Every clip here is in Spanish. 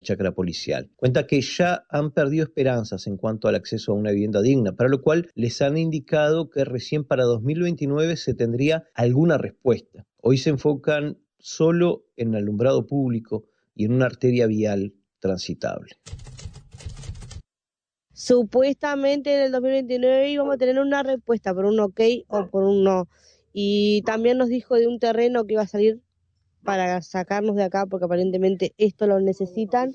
chacra policial. Cuenta que ya han perdido esperanzas en cuanto al acceso a una vivienda digna, para lo cual les han indicado que recién para 2029 se tendría alguna respuesta. Hoy se enfocan solo en alumbrado público y en una arteria vial transitable. Supuestamente en el 2029 íbamos a tener una respuesta por un ok o por un no. Y también nos dijo de un terreno que iba a salir para sacarnos de acá porque aparentemente esto lo necesitan.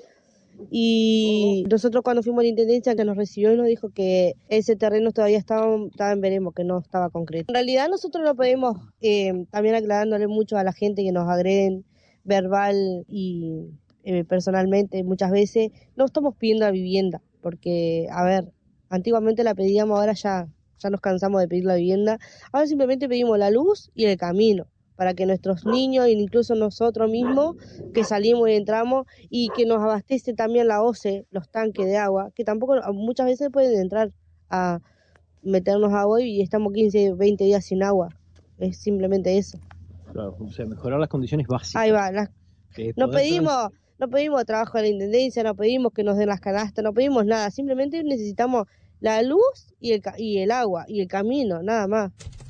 Y nosotros cuando fuimos a la intendencia que nos recibió y nos dijo que ese terreno todavía estaba en veremos, que no estaba concreto. En realidad nosotros no podemos, también aclarándole mucho a la gente que nos agreden verbal y personalmente muchas veces, no estamos pidiendo la vivienda, porque, a ver, antiguamente la pedíamos, ahora ya nos cansamos de pedir la vivienda, ahora simplemente pedimos la luz y el camino, para que nuestros niños e incluso nosotros mismos que salimos y entramos y que nos abastece también la OCE, los tanques de agua, que tampoco muchas veces pueden entrar a meternos agua y estamos 15, 20 días sin agua. Es simplemente eso. Claro, o sea, mejorar las condiciones básicas. Ahí va, no pedimos trabajo de la intendencia, no pedimos que nos den las canastas, no pedimos nada, simplemente necesitamos la luz y el agua y el camino, nada más.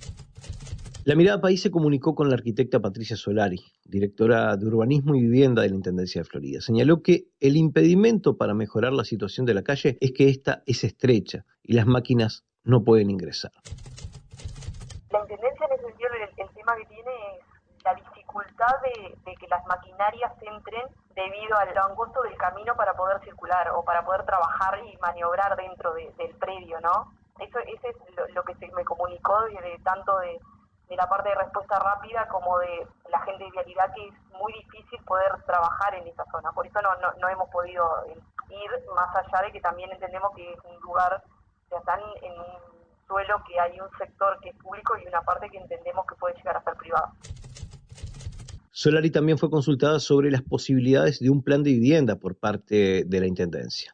La Mirada País se comunicó con la arquitecta Patricia Solari, directora de Urbanismo y Vivienda de la Intendencia de Florida. Señaló que el impedimento para mejorar la situación de la calle es que esta es estrecha y las máquinas no pueden ingresar. La Intendencia en ese sentido el tema que tiene es la dificultad de que las maquinarias entren debido al angosto del camino para poder circular o para poder trabajar y maniobrar dentro del predio, ¿no? Ese es lo que se me comunicó desde tanto de la parte de respuesta rápida como de la gente de vialidad, que es muy difícil poder trabajar en esa zona. Por eso no hemos podido ir más allá de que también entendemos que es un lugar, o sea, están en un suelo que hay un sector que es público y una parte que entendemos que puede llegar a ser privada. Solari también fue consultada sobre las posibilidades de un plan de vivienda por parte de la Intendencia.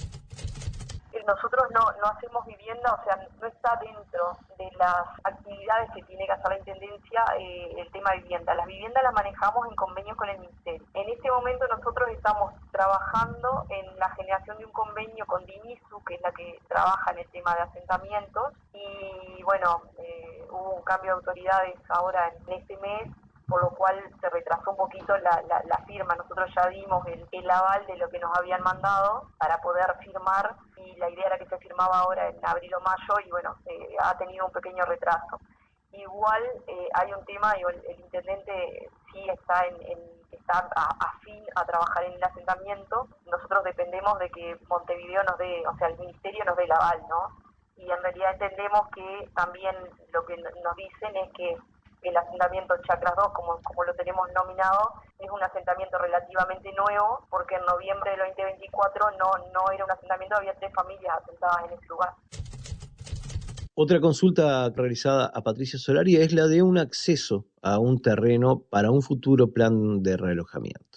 Nosotros no hacemos vivienda, o sea, no está dentro de las actividades que tiene que hacer la Intendencia el tema de vivienda. Las viviendas las manejamos en convenio con el Ministerio. En este momento nosotros estamos trabajando en la generación de un convenio con DINISU, que es la que trabaja en el tema de asentamientos, y bueno, hubo un cambio de autoridades ahora en este mes, por lo cual se retrasó un poquito la firma. Nosotros ya dimos el aval de lo que nos habían mandado para poder firmar, y la idea era que se firmaba ahora en abril o mayo, y bueno, ha tenido un pequeño retraso. Igual hay un tema, el intendente sí está está afín a trabajar en el asentamiento. Nosotros dependemos de que Montevideo nos dé, o sea, el ministerio nos dé el aval, ¿no? Y en realidad entendemos que también lo que nos dicen es que el asentamiento Chacras 2, como lo tenemos nominado, es un asentamiento relativamente nuevo, porque en noviembre del 2024 no era un asentamiento, había 3 familias asentadas en ese lugar. Otra consulta realizada a Patricia Solari es la de un acceso a un terreno para un futuro plan de realojamiento.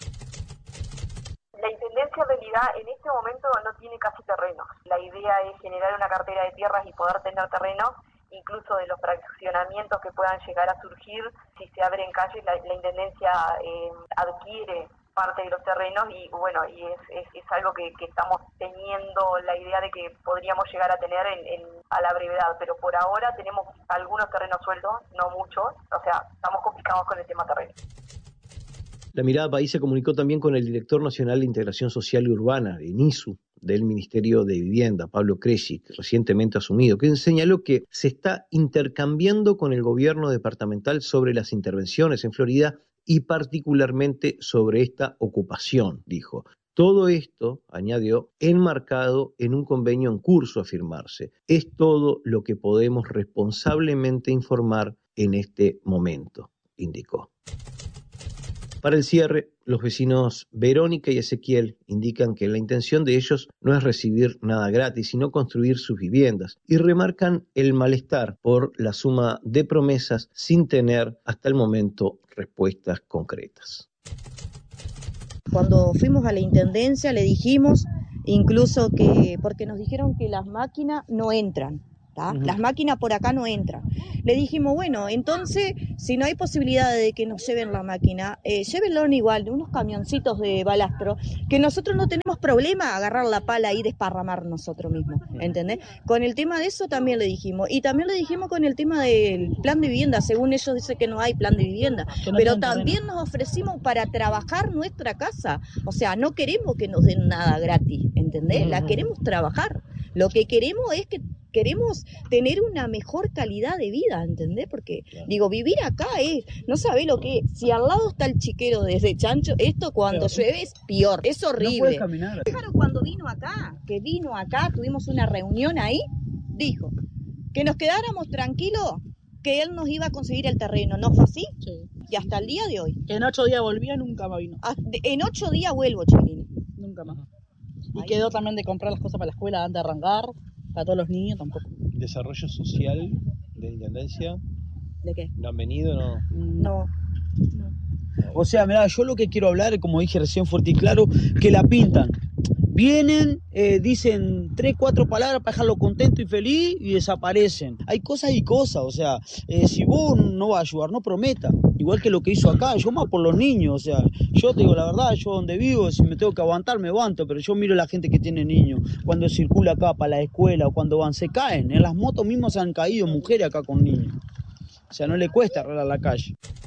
La Intendencia en realidad en este momento no tiene casi terrenos. La idea es generar una cartera de tierras y poder tener terrenos, incluso de los fraccionamientos que puedan llegar a surgir. Si se abren calles, la Intendencia adquiere parte de los terrenos, y bueno, y es algo que estamos teniendo la idea de que podríamos llegar a tener a la brevedad, pero por ahora tenemos algunos terrenos sueltos, no muchos, o sea, estamos complicados con el tema terreno. La Mirada País se comunicó también con el director nacional de Integración Social y Urbana, INISU, del Ministerio de Vivienda, Pablo Cresci, recientemente asumido, que señaló que se está intercambiando con el gobierno departamental sobre las intervenciones en Florida y particularmente sobre esta ocupación, dijo. Todo esto, añadió, enmarcado en un convenio en curso a firmarse. Es todo lo que podemos responsablemente informar en este momento, indicó. Para el cierre, los vecinos Verónica y Ezequiel indican que la intención de ellos no es recibir nada gratis, sino construir sus viviendas, y remarcan el malestar por la suma de promesas sin tener hasta el momento respuestas concretas. Cuando fuimos a la intendencia le dijimos incluso que, porque nos dijeron que las máquinas no entran, ¿tá? Las máquinas por acá no entran. Le dijimos, bueno, entonces, si no hay posibilidad de que nos lleven la máquina, llévenlo igual, de unos camioncitos de balastro, que nosotros no tenemos problema agarrar la pala y desparramar nosotros mismos, ¿entendés? Con el tema de eso también le dijimos, y también le dijimos con el tema del plan de vivienda, según ellos dicen que no hay plan de vivienda, pero también nos ofrecimos para trabajar nuestra casa, o sea, no queremos que nos den nada gratis, ¿entendés? La queremos trabajar, lo que queremos es que queremos tener una mejor calidad de vida, ¿entendés? Porque, digo, vivir acá es, no sabés lo que es. Si al lado está el chiquero desde Chancho, esto cuando llueve es peor, es horrible. No puedes caminar. Claro, cuando vino acá, tuvimos una reunión ahí, dijo que nos quedáramos tranquilos, que él nos iba a conseguir el terreno, ¿no fue así? Sí. Y hasta el día de hoy. En 8 días volvía, nunca más vino. En 8 días vuelvo, Chiquilín. Nunca más. Y quedó también de comprar las cosas para la escuela antes de arrancar, para todos los niños tampoco. ¿Desarrollo social de la Intendencia? ¿De qué? ¿No han venido? No. No. O sea, mirá, yo lo que quiero hablar, como dije recién fuerte y claro, que la pintan. Vienen, dicen 3, 4 palabras para dejarlo contento y feliz y desaparecen. Hay cosas y cosas, o sea, si vos no vas a ayudar, no prometa. Igual que lo que hizo acá, yo más por los niños, o sea, yo te digo la verdad, yo donde vivo, si me tengo que aguantar, me aguanto, pero yo miro a la gente que tiene niños, cuando circula acá para la escuela o cuando van, se caen. En las motos mismas se han caído mujeres acá con niños. O sea, no le cuesta arreglar la calle.